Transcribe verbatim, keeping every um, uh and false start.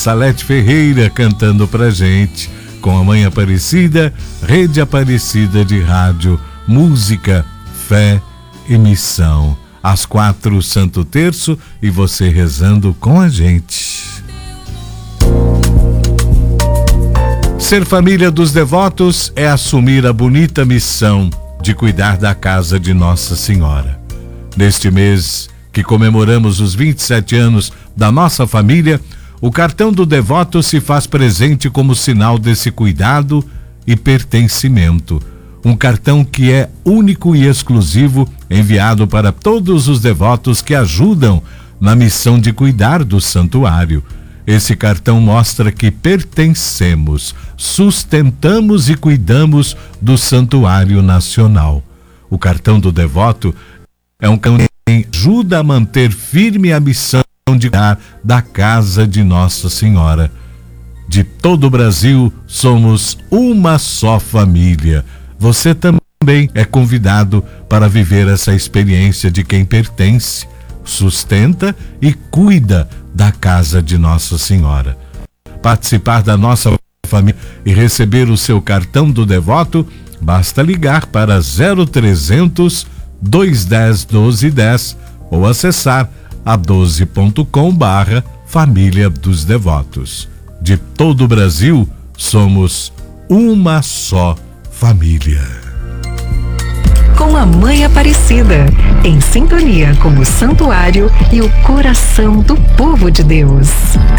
Salete Ferreira cantando pra gente, com a Mãe Aparecida, Rede Aparecida de Rádio, música, fé e missão. Às quatro, Santo Terço, e você rezando com a gente. Ser família dos devotos é assumir a bonita missão de cuidar da casa de Nossa Senhora. Neste mês que comemoramos os vinte e sete anos da nossa família, o cartão do devoto se faz presente como sinal desse cuidado e pertencimento. Um cartão que é único e exclusivo, enviado para todos os devotos que ajudam na missão de cuidar do santuário. Esse cartão mostra que pertencemos, sustentamos e cuidamos do Santuário Nacional. O cartão do devoto é um cartão que ajuda a manter firme a missão de cuidar da casa de Nossa Senhora. De todo o Brasil, somos uma só família. Você também é convidado para viver essa experiência de quem pertence, sustenta e cuida da casa de Nossa Senhora. Participar da nossa família e receber o seu cartão do devoto, basta ligar para zero trezentos, dois dez, doze dez ou acessar a doze ponto com barra Família dos Devotos. De todo o Brasil, somos uma só família. Com a Mãe Aparecida, em sintonia com o santuário e o coração do povo de Deus.